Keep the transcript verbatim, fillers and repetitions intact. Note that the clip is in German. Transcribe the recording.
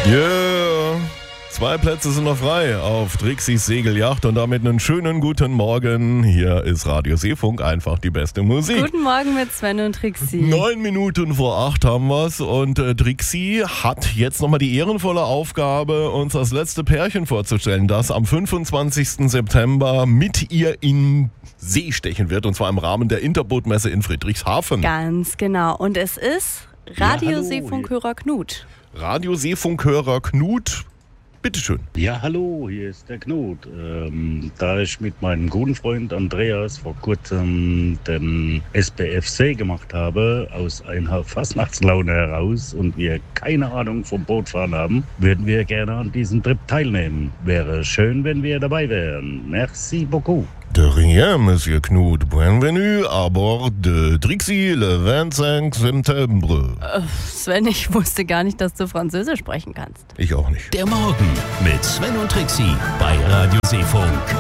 Yeah. Zwei Plätze sind noch frei auf Trixis Segelyacht und damit einen schönen guten Morgen. Hier ist Radio Seefunk, einfach die beste Musik. Guten Morgen mit Sven und Trixi. Neun Minuten vor acht haben wir's und äh, Trixi hat jetzt nochmal die ehrenvolle Aufgabe, uns das letzte Pärchen vorzustellen, das am fünfundzwanzigsten September mit ihr in See stechen wird, und zwar im Rahmen der Interboot-Messe in Friedrichshafen. Ganz genau. Und es ist Radio Ja, hallo. Seefunkhörer Knut. Radio Seefunkhörer Knut, bitteschön. Ja, hallo, hier ist der Knut. Ähm, da ich mit meinem guten Freund Andreas vor kurzem den S B F See gemacht habe, aus einer Fastnachtslaune heraus, und wir keine Ahnung vom Bootfahren haben, würden wir gerne an diesem Trip teilnehmen. Wäre schön, wenn wir dabei wären. Merci beaucoup. De rien, Monsieur Knut. Bienvenue à bord de Trixi le vingt-cinq Septembre. Äh, Sven, ich wusste gar nicht, dass du Französisch sprechen kannst. Ich auch nicht. Der Morgen mit Sven und Trixi bei Radio Seefunk.